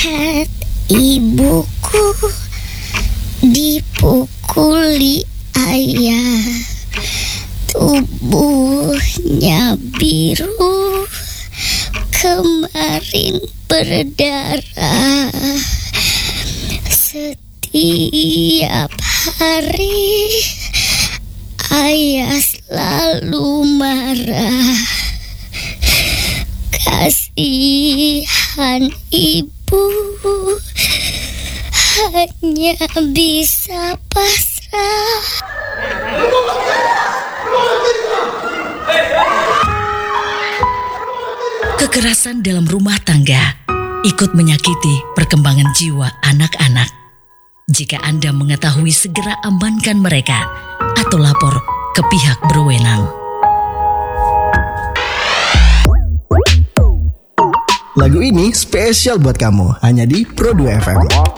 melihat ibuku dipukuli ayah. Tubuhnya biru, kemarin berdarah. Setiap hari ayah selalu marah. Kasihan ibu, hanya bisa pasrah. Kekerasan dalam rumah tangga ikut menyakiti perkembangan jiwa anak-anak. Jika Anda mengetahui, segera amankan mereka atau lapor ke pihak berwenang. Lagu ini spesial buat kamu, hanya di Pro 2 FM.